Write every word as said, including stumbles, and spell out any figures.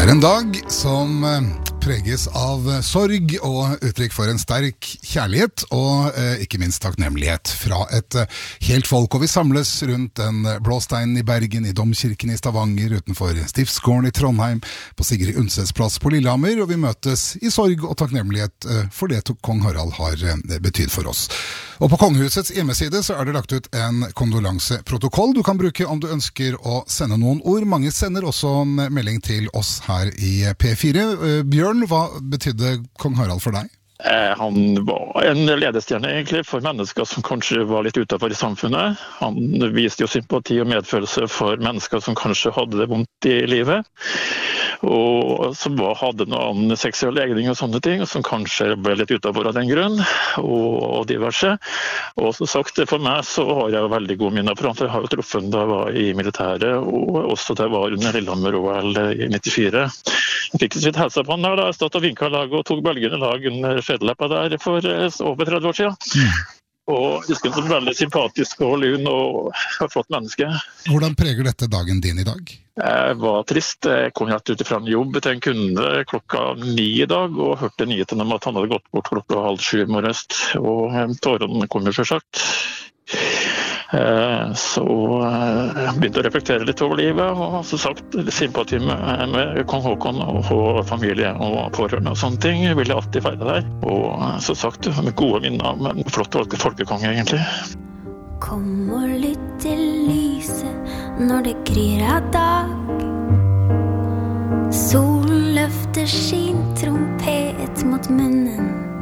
Det er en dag som preges av sorg og uttrykk for en sterk kjærlighet og eh, ikke minst takknemlighet fra et eh, helt folk. Og vi samles rundt den blåsteinen i Bergen, i Domkirken i Stavanger, utenfor Stiftsgården i Trondheim, på Sigrid Undsets plass på Lillehammer, og vi møtes i sorg og takknemlighet eh, for det kong Harald har eh, betydd for oss. Og på Kongehusets hjemmeside så er det lagt ut en kondolanseprotokoll du kan bruke om du ønsker å sende noen ord. Mange sender også en melding til oss her i P fire. Eh, Bjørn, hva betydde kong Harald for deg? Eh, han var en ledestjerne egentlig for mennesker som kanskje var litt utenfor i samfunnet. Han viste jo sympati og medfølelse for mennesker som kanskje hadde det vondt i livet, og som var, hadde noen seksuell legning og sånne ting, som kanskje ble litt utenfor av den grunn, og, og diverse. Og som sagt, for meg så har jeg veldig gode minner for han, for jeg har jo truffet da jeg var i militæret, og også da jeg var under Lillehammer-O L i nittifire. Jeg fikk sitt helse på han der, da jeg stod og vinket lag og tok bølgende lag under skjedeleppa der for over tretti år siden. Mm. Og jeg husker han som veldig sympatisk og lun og et flott menneske. Hvordan preger dette dagen din i dag? Jeg var trist. Jeg kom rett ut fra en jobb til en kunde klokka ni i dag, og hørte nyheten om at han hadde gått bort klokka halv sju i morges. Og tårene kom jo selvsagt. Så jeg begynte å reflektere litt over livet, og som sagt, sympati med, med kong Håkon og familie og pårørende og sånne ting vil jeg alltid feire der. Og som sagt, med gode minner, men flott folkekonge egentlig. Kom og lytt til lyset når det gryr av dag. Solen løfter sin trompet mot munnen.